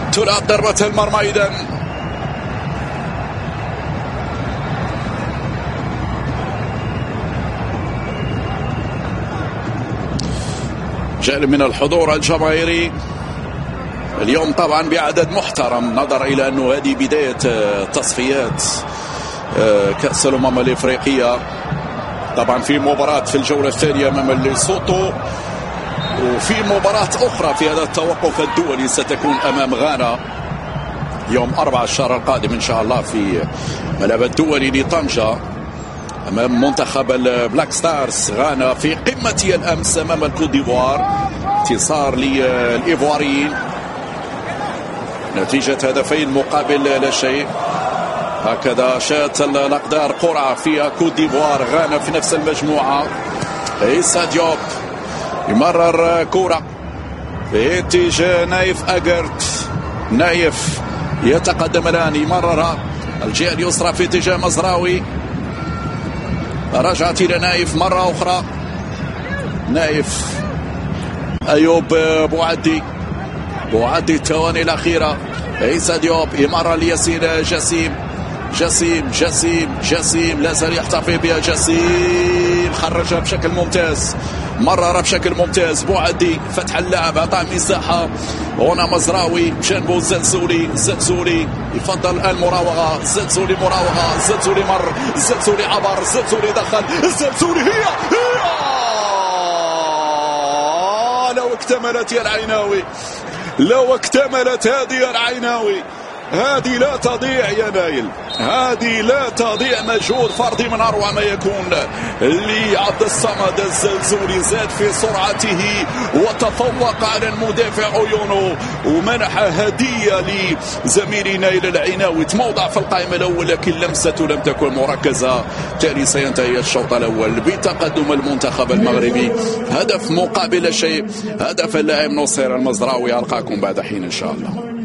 تلعب ضربة المرمى إذن. جانب من الحضور الجماهيري اليوم طبعا بعدد محترم، نظرا إلى أنه هذه بداية تصفيات كأس الأمم الإفريقية. طبعا في مباراة في الجولة الثانية أمام ليسوتو، وفي مباراة أخرى في هذا التوقف الدولي ستكون أمام غانا يوم 4 الشهر القادم إن شاء الله في ملعب الدولي لطنجة أمام منتخب البلاك ستارز. غانا في قمة الأمس أمام الكوت ديفوار، انتصار للإيفواريين نتيجة 2 مقابل لا شيء. هكذا شاءت الأقدار، قرعة فيها كوت ديفوار غانا في نفس المجموعة. عيسى ديوب يمرر كرة في اتجاه نايف أجرت، نايف يتقدم الآن يمررها الجهة اليسرى في اتجاه مزراوي، رجعت إلى نايف مرة أخرى. نايف أيوب بوعدي الثواني الأخيرة. عيسى ديوب يمرر لياسين جسيم لا زال يحتفظ بها جسيم، خرجها بشكل ممتاز، مرر بشكل ممتاز. بوعدي فتح اللعب، أعطى مساحة هنا مزراوي بجانبه الزلزولي يفضل المراوغة. الزلزولي مراوغة، الزلزولي مر، الزلزولي عبر، الزلزولي دخل، الزلزولي هي لو اكتملت يا العيناوي، لو اكتملت هذه العيناوي، هذه لا تضيع يا نايل، هذه لا تضيع. مجهود فردي من أروع ما يكون لعبد الصمد. الزلزولي زاد في سرعته وتفوق على المدافع عيونه، ومنح هدية لزميلي نايل العيناوي، تموضع في القائمة الأول لكن لمسته لم تكن مركزة. بالتالي سينتهي الشوط الأول بتقدم المنتخب المغربي هدف مقابل شيء، هدف اللاعب نصير المزراوي. ألقاكم بعد حين إن شاء الله.